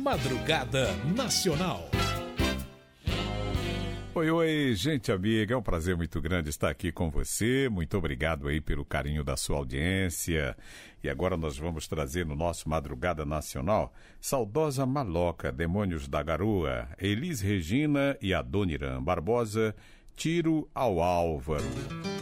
Madrugada Nacional. Oi, gente amiga, é um prazer muito grande estar aqui com você. Muito obrigado aí pelo carinho da sua audiência. E agora nós vamos trazer no nosso Madrugada Nacional Saudosa Maloca, Demônios da Garoa, Elis Regina e Adoniran Barbosa, Tiro ao Álvaro.